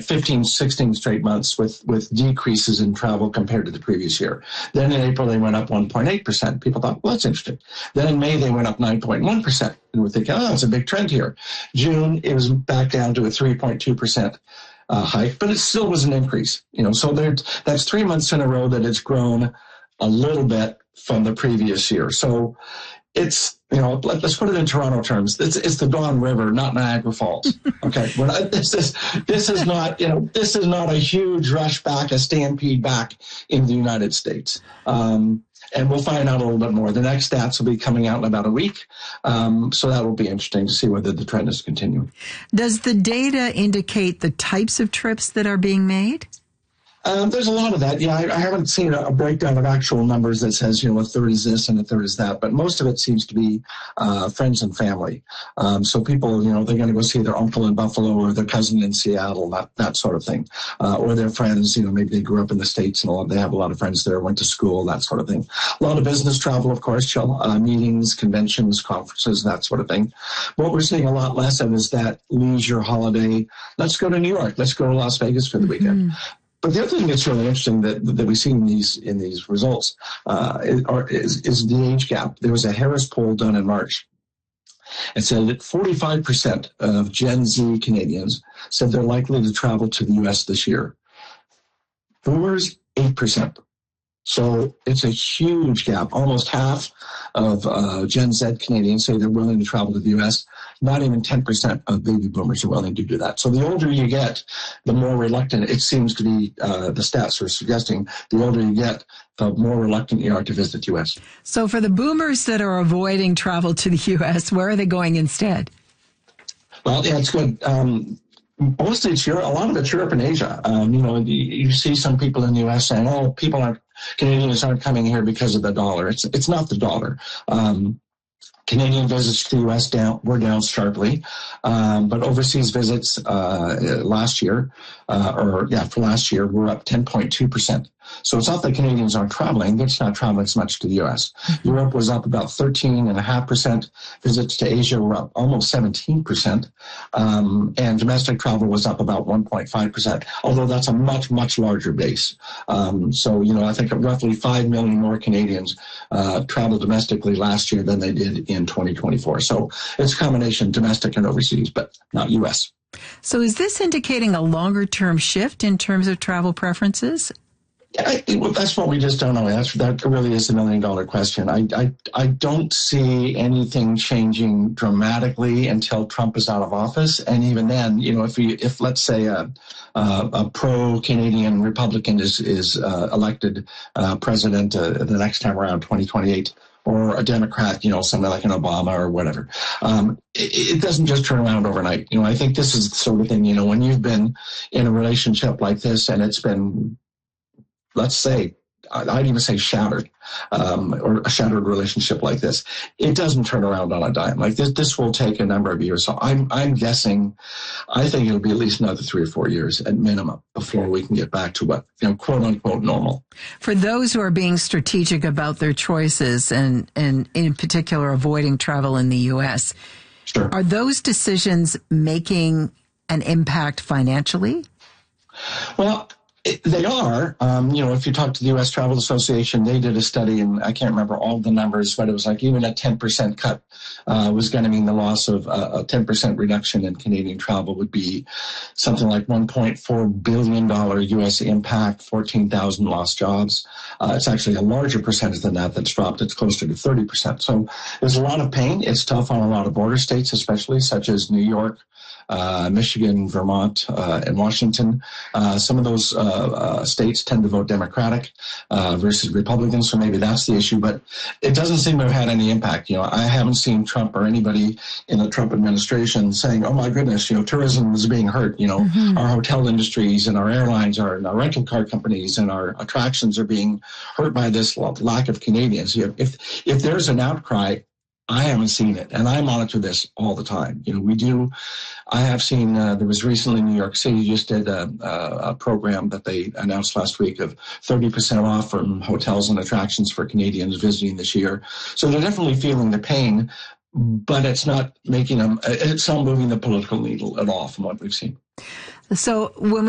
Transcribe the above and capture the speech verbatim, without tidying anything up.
like fifteen, sixteen straight months with, with decreases in travel compared to the previous year. Then in April, they went up one point eight percent. People thought, well, that's interesting. Then in May, they went up nine point one percent. And we're thinking, oh, that's a big trend here. June, it was back down to a three point two percent uh, hike, but it still was an increase. You know, so there, that's three months in a row that it's grown a little bit from the previous year. So it's, you know, let, let's put it in Toronto terms. It's, it's the Don River, not Niagara Falls. Okay, we're not, this is this is not, you know, this is not a huge rush back, a stampede back in the United States. Um, and we'll find out a little bit more. The next stats will be coming out in about a week, um, so that will be interesting to see whether the trend is continuing. Does the data indicate the types of trips that are being made? Um, there's a lot of that. Yeah, I, I haven't seen a, a breakdown of actual numbers that says, you know, a third is this and a third is that, but most of it seems to be uh, friends and family. Um, so people, you know, they're going to go see their uncle in Buffalo or their cousin in Seattle, that, that sort of thing. Uh, or their friends, you know, maybe they grew up in the States and a lot, they have a lot of friends there, went to school, that sort of thing. A lot of business travel, of course, uh, meetings, conventions, conferences, that sort of thing. What we're seeing a lot less of is that leisure holiday. Let's go to New York. Let's go to Las Vegas for the mm-hmm. weekend. But the other thing that's really interesting that that we see in these in these results uh, is, is the age gap. There was a Harris poll done in March. It said that forty-five percent of Gen Z Canadians said they're likely to travel to the U S this year. Boomers, eight percent. So it's a huge gap. Almost half of uh, Gen Z Canadians say they're willing to travel to the U S. Not even ten percent of baby boomers are willing to do that. So the older you get, the more reluctant it seems to be. Uh, the stats are suggesting the older you get, the more reluctant you are to visit the U S. So for the boomers that are avoiding travel to the U S, where are they going instead? Well, yeah, it's good. Um, Mostly it's Europe, a lot of it's Europe and Asia. Um, you know, you, you see some people in the U S saying, oh, people aren't, Canadians aren't coming here because of the dollar. It's it's not the dollar. Um, Canadian visits to the U S down were down sharply, um, but overseas visits uh, last year, uh, or yeah, for last year, were up ten point two percent. So it's not that Canadians aren't traveling; they're just not traveling as much to the U S. Europe was up about thirteen and a half percent. Visits to Asia were up almost seventeen percent, um, and domestic travel was up about one point five percent. Although that's a much much larger base. Um, so you know, I think roughly five million more Canadians uh, traveled domestically last year than they did in twenty twenty-four. So it's a combination domestic and overseas, but not U S. So is this indicating a longer term shift in terms of travel preferences? I, well, that's what we just don't know. That's, that really is a million dollar question. I, I, I don't see anything changing dramatically until Trump is out of office. And even then, you know, if we, if let's say a, a, a pro-Canadian Republican is, is uh, elected uh, president uh, the next time around, twenty twenty-eight, or a Democrat, you know, somebody like an Obama or whatever. Um, it, it doesn't just turn around overnight. You know, I think this is the sort of thing, you know, when you've been in a relationship like this and it's been, let's say, I'd even say shattered, um, or a shattered relationship like this, it doesn't turn around on a dime. Like this, this will take a number of years. So I'm, I'm guessing, I think it'll be at least another three or four years at minimum before we can get back to what, you know, quote unquote normal. For those who are being strategic about their choices and, and in particular avoiding travel in the U S, sure. Are those decisions making an impact financially? Well, It, they are. Um, you know, if you talk to the U S Travel Association, they did a study, and I can't remember all the numbers, but it was like even a ten percent cut uh, was going to mean the loss of uh, a ten percent reduction in Canadian travel would be something like one point four billion dollars U S impact, fourteen thousand lost jobs. Uh, it's actually a larger percentage than that that's dropped. It's closer to thirty percent. So there's a lot of pain. It's tough on a lot of border states, especially such as New York, Uh, Michigan, Vermont, uh, and Washington. Uh, some of those uh, uh, states tend to vote Democratic uh, versus Republican, so maybe that's the issue. But it doesn't seem to have had any impact. You know, I haven't seen Trump or anybody in the Trump administration saying, "Oh my goodness, you know, tourism is being hurt. You know, mm-hmm. our hotel industries and our airlines, are, and our rental car companies and our attractions are being hurt by this lack of Canadians." You know, if if there's an outcry, I haven't seen it, and I monitor this all the time. You know, we do. I have seen. Uh, there was recently New York City just did a, a, a program that they announced last week of thirty percent off from hotels and attractions for Canadians visiting this year. So they're definitely feeling the pain, but it's not making them. It's not moving the political needle at all from what we've seen. So when